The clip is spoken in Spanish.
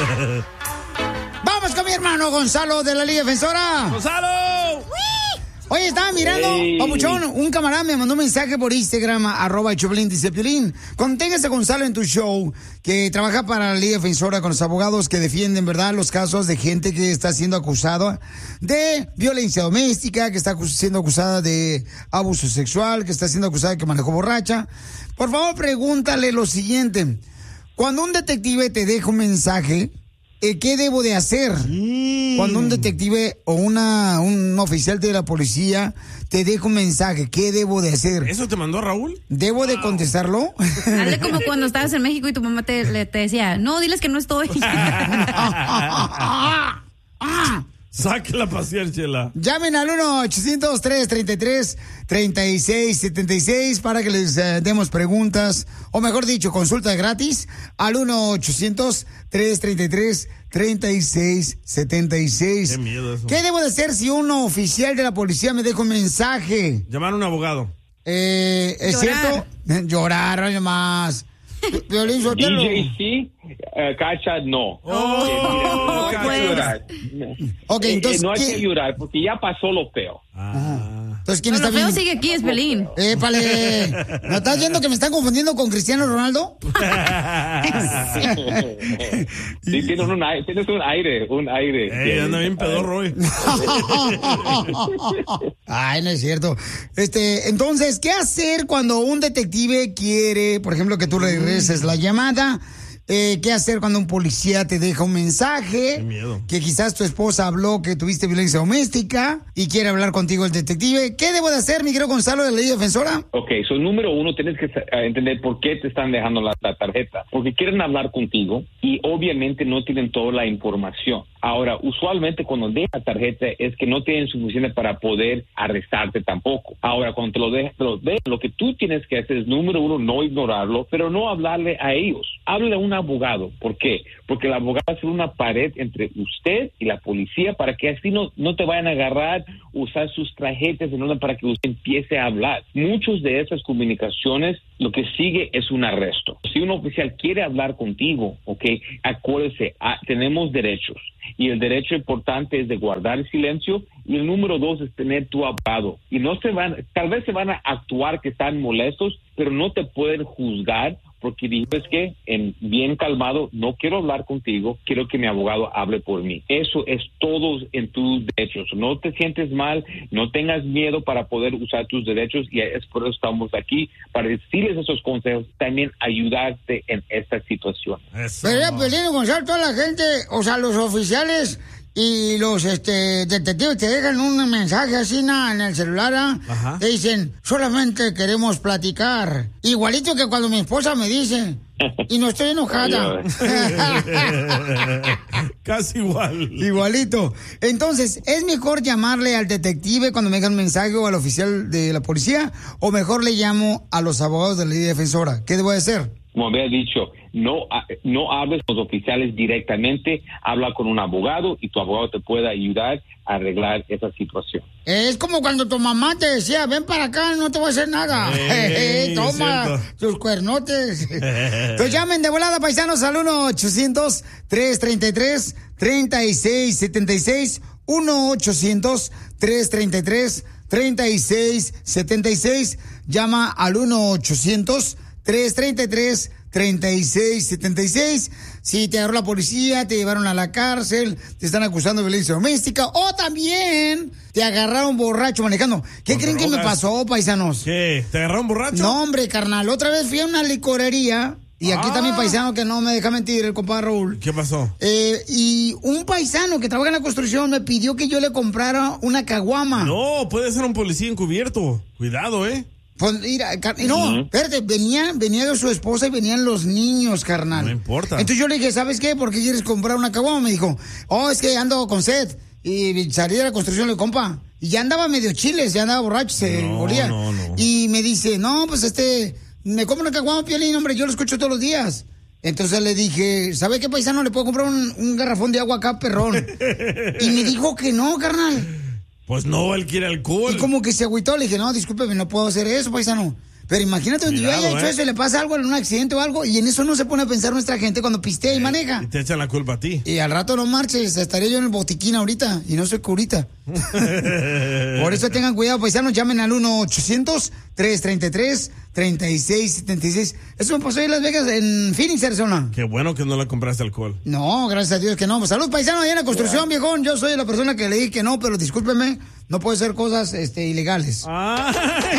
Vamos con mi hermano Gonzalo de la Liga Defensora. ¡Gonzalo! Oye, estaba mirando, papuchón, un camarada me mandó un mensaje por Instagram, @Choplin, dice: Piolín, cuando tengas a Gonzalo en tu show, que trabaja para la Liga Defensora con los abogados que defienden, ¿verdad?, los casos de gente que está siendo acusada de violencia doméstica, que está siendo acusada de abuso sexual, que está siendo acusada de que manejó borracha. Por favor, pregúntale lo siguiente. Cuando un detective te deja un mensaje, ¿qué debo de hacer? Cuando un detective o un oficial de la policía te deja un mensaje, ¿qué debo de hacer? ¿Eso te mandó Raúl? ¿Debo de contestarlo? Hazle como cuando estabas en México y tu mamá te decía, no, diles que no estoy. Saque la pasión, Chela. Llamen al 1-800-333-3676 para que les demos preguntas, o mejor dicho, consulta gratis al 1-800-333-3676. Qué miedo eso. ¿Qué debo de hacer si un oficial de la policía me deja un mensaje? Llamar a un abogado. ¿Es cierto? Llorar, no más. Violín Sotelo. DJ sí, Cacha no. No hay que llorar. Okay, entonces, no hay que llorar porque ya pasó lo peor. Entonces, ¿quién está bien? Lo feo sigue aquí, es Pelín. Épale. ¿No estás viendo que me están confundiendo con Cristiano Ronaldo? Sí, tienes un aire. Anda bien pedorro hoy. Ay, no es cierto. Entonces, ¿qué hacer cuando un detective quiere, por ejemplo, que tú le regreses la llamada? ¿Qué hacer cuando un policía te deja un mensaje? Qué miedo. Que quizás tu esposa habló que tuviste violencia doméstica y quiere hablar contigo el detective. ¿Qué debo de hacer, mi querido Gonzalo de la Liga Defensora? Ok, número uno, tienes que entender por qué te están dejando la tarjeta. Porque quieren hablar contigo y obviamente no tienen toda la información. Ahora, usualmente cuando dejan la tarjeta es que no tienen suficiente para poder arrestarte tampoco. Ahora, cuando te lo dejan, lo que tú tienes que hacer es, número uno, no ignorarlo, pero no hablarle a ellos. Háblale a un abogado. ¿Por qué? Porque el abogado va a ser una pared entre usted y la policía para que así no te vayan a agarrar, usar sus tarjetas en orden para que usted empiece a hablar. Muchas de esas comunicaciones, lo que sigue es un arresto. Si un oficial quiere hablar contigo, ok, acuérdese, tenemos derechos. Y el derecho importante es de guardar el silencio, y el número dos es tener tu abogado. Y tal vez se van a actuar que están molestos, pero no te pueden juzgar porque dices que bien calmado, no quiero hablar contigo, quiero que mi abogado hable por mí. Eso es todo en tus derechos. No te sientes mal, no tengas miedo para poder usar tus derechos, y es por eso estamos aquí, para decirles esos consejos, también ayudarte en esta situación. Pero Pelín, Gonzalo, toda la gente, o sea, los oficiales y los detectives te dejan un mensaje así en el celular, te dicen, solamente queremos platicar. Igualito que cuando mi esposa me dice, y no estoy enojada. Casi igual. Igualito. Entonces, ¿es mejor llamarle al detective cuando me dejan un mensaje o al oficial de la policía? ¿O mejor le llamo a los abogados de la Liga Defensora? ¿Qué debo de hacer? Como había dicho, no hables con los oficiales directamente, habla con un abogado y tu abogado te puede ayudar a arreglar esa situación. Es como cuando tu mamá te decía, ven para acá, no te voy a hacer nada. Toma tus cuernotes. Entonces llamen de volada, paisanos, al 1-800-333-3676. 1-800-333-3676. Llama al 1-800-333-3676. Si te agarró la policía, te llevaron a la cárcel, te están acusando de violencia doméstica, o también te agarraron borracho manejando. ¿Qué creen que me pasó, paisanos? ¿Qué? ¿Te agarraron borracho? No, hombre, carnal. Otra vez fui a una licorería. Y aquí está mi paisano que no me deja mentir, el compadre Raúl. ¿Qué pasó? Y un paisano que trabaja en la construcción me pidió que yo le comprara una caguama. No, puede ser un policía encubierto. Cuidado, Pues, mira, no, espérate, venía de su esposa y venían los niños, carnal. No importa. Entonces yo le dije, ¿sabes qué? ¿Por qué quieres comprar una caguama? Me dijo, es que ando con sed. Y salí de la construcción, le compa. Y ya andaba medio chiles, ya andaba borracho, se moría. No. Y me dice, no, pues me compro una caguama, Piolín, hombre, yo lo escucho todos los días. Entonces le dije, ¿sabe qué, paisano? Le puedo comprar un garrafón de agua acá, perrón. Y me dijo que no, carnal. Pues no, él quiere alcohol. Y como que se agüitó, le dije, no, discúlpeme, no puedo hacer eso, paisano. Pero imagínate donde yo haya hecho eso y le pasa algo en un accidente o algo, y en eso no se pone a pensar nuestra gente cuando pistea y maneja. Y te echan la culpa a ti. Y al rato no marches, estaría yo en el botiquín ahorita, y no soy curita. Por eso tengan cuidado, paisanos, llamen al 1-800-333-3676. Eso me pasó en Las Vegas, en Phoenix, Arizona. Qué bueno que no le compraste alcohol. No, gracias a Dios que no. Pues, salud, paisano, allá en la construcción, viejón. Yo soy la persona que le dije que no, pero discúlpeme, no puede ser cosas ilegales.